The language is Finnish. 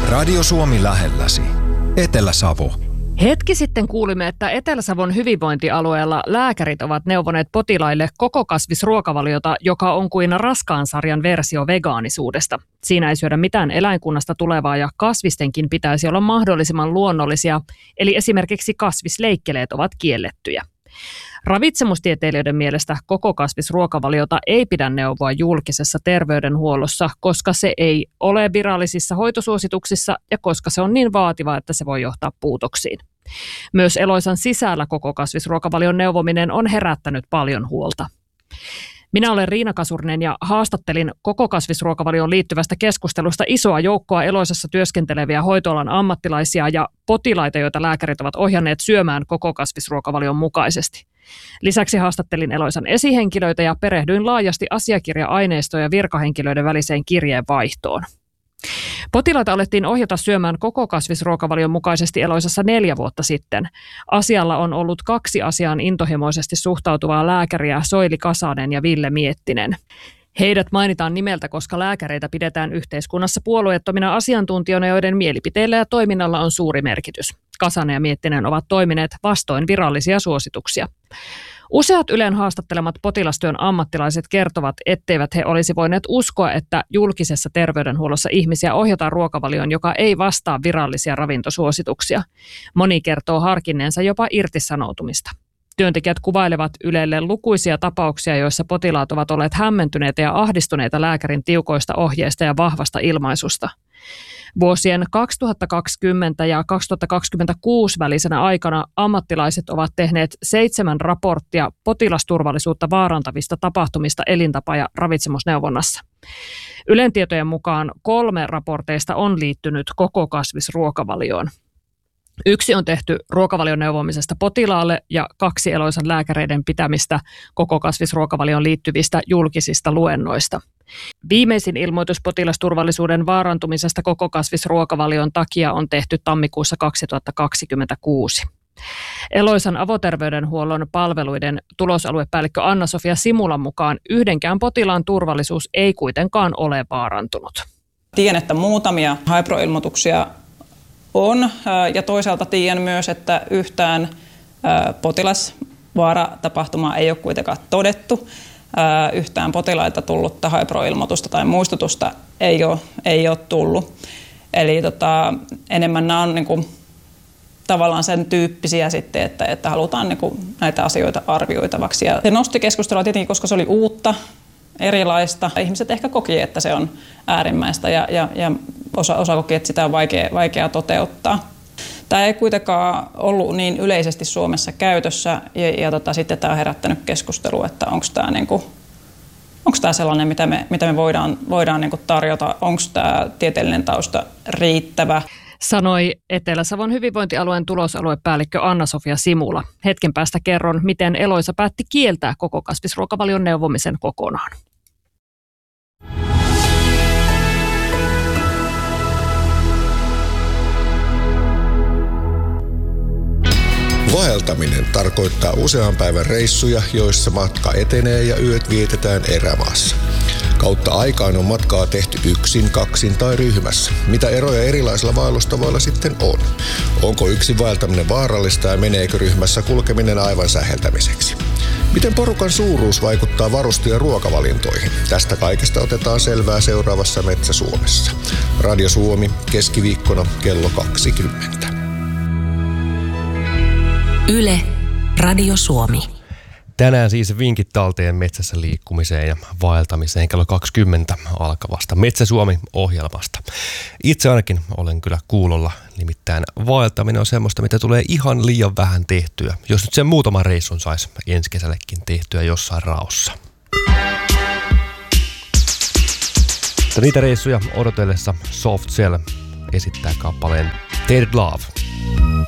Radio Suomi lähelläsi. Etelä-Savo. Hetki sitten kuulimme, että Etelä-Savon hyvinvointialueella lääkärit ovat neuvoneet potilaille kokokasvisruokavaliota, joka on kuin raskaan sarjan versio vegaanisuudesta. Siinä ei syödä mitään eläinkunnasta tulevaa ja kasvistenkin pitäisi olla mahdollisimman luonnollisia, eli esimerkiksi kasvisleikkeleet ovat kiellettyjä. Ravitsemustieteilijöiden mielestä kokokasvisruokavaliota ei pidä neuvoa julkisessa terveydenhuollossa, koska se ei ole virallisissa hoitosuosituksissa ja koska se on niin vaativa, että se voi johtaa puutoksiin. Myös Eloisan sisällä kokokasvisruokavalion neuvominen on herättänyt paljon huolta. Minä olen Riina Kasurinen ja haastattelin kokokasvisruokavalioon liittyvästä keskustelusta isoa joukkoa Eloisassa työskenteleviä hoitoalan ammattilaisia ja potilaita, joita lääkärit ovat ohjanneet syömään kokokasvisruokavalion mukaisesti. Lisäksi haastattelin Eloisan esihenkilöitä ja perehdyin laajasti asiakirja-aineistoon ja virkahenkilöiden väliseen kirjeenvaihtoon. Potilaita alettiin ohjata syömään kokokasvisruokavalion mukaisesti Eloisassa 4 vuotta sitten. Asialla on ollut 2 asiaan intohimoisesti suhtautuvaa lääkäriä, Soili Kasanen ja Ville Miettinen. Heidät mainitaan nimeltä, koska lääkäreitä pidetään yhteiskunnassa puolueettomina asiantuntijoina, joiden mielipiteillä ja toiminnalla on suuri merkitys. Kasanen ja Miettinen ovat toimineet vastoin virallisia suosituksia. Useat Ylen haastattelemat potilastyön ammattilaiset kertovat, etteivät he olisi voineet uskoa, että julkisessa terveydenhuollossa ihmisiä ohjataan ruokavalioon, joka ei vastaa virallisia ravintosuosituksia. Moni kertoo harkinneensa jopa irtisanoutumista. Työntekijät kuvailevat Ylelle lukuisia tapauksia, joissa potilaat ovat olleet hämmentyneitä ja ahdistuneita lääkärin tiukoista ohjeista ja vahvasta ilmaisusta. Vuosien 2020 ja 2026 välisenä aikana ammattilaiset ovat tehneet 7 raporttia potilasturvallisuutta vaarantavista tapahtumista elintapa- ja ravitsemusneuvonnassa. Ylen tietojen mukaan 3 raporteista on liittynyt kokokasvisruokavalioon. 1 on tehty ruokavalion neuvomisesta potilaalle ja 2 Eloisan lääkäreiden pitämistä kokokasvisruokavalioon liittyvistä julkisista luennoista. Viimeisin ilmoitus potilasturvallisuuden vaarantumisesta kokokasvisruokavalion takia on tehty tammikuussa 2026. Eloisan avoterveydenhuollon palveluiden tulosaluepäällikkö Anna-Sofia Simulan mukaan yhdenkään potilaan turvallisuus ei kuitenkaan ole vaarantunut. Tiedän, että muutamia haipro-ilmoituksia on ja toisaalta tiedän myös, että yhtään potilasvaaratapahtumaa ei ole kuitenkaan todettu. Yhtään potilaita tullutta haipro-ilmoitusta tai muistutusta ei ole tullut. Eli enemmän nämä on niinku tavallaan sen tyyppisiä sitten, että halutaan niinku näitä asioita arvioitavaksi. Ja se nosti keskustelua tietenkin, koska se oli uutta, erilaista. Ihmiset ehkä koki, että se on äärimmäistä ja osa koki, että sitä on vaikea toteuttaa. Tämä ei kuitenkaan ollut niin yleisesti Suomessa käytössä ja sitten tämä on herättänyt keskustelua, että onko tämä sellainen, mitä me voidaan niinku tarjota, onko tämä tieteellinen tausta riittävä. Sanoi Etelä-Savon hyvinvointialueen tulosaluepäällikkö Anna-Sofia Simula. Hetken päästä kerron, miten Eloisa päätti kieltää kokokasvisruokavalion neuvomisen kokonaan. Vaeltaminen tarkoittaa usean päivän reissuja, joissa matka etenee ja yöt vietetään erämaassa. Kautta aikaan on matkaa tehty yksin, kaksin tai ryhmässä. Mitä eroja erilaisilla vaellustavoilla sitten on? Onko yksin vaeltaminen vaarallista ja meneekö ryhmässä kulkeminen aivan säheltämiseksi? Miten porukan suuruus vaikuttaa varuste- ja ruokavalintoihin? Tästä kaikesta otetaan selvää seuraavassa Metsä Suomessa. Radio Suomi, keskiviikkona kello 20. Yle, Radio Suomi. Tänään siis vinkit talteen metsässä liikkumiseen ja vaeltamiseen kello 20 alkavasta Metsä Suomi-ohjelmasta. Itse ainakin olen kyllä kuulolla, nimittäin vaeltaminen on semmoista, mitä tulee ihan liian vähän tehtyä. Jos nyt sen muutaman reissun saisi ensi kesällekin tehtyä jossain raossa. Niitä reissuja odotellessa Soft Cell esittää kappaleen Tainted Love.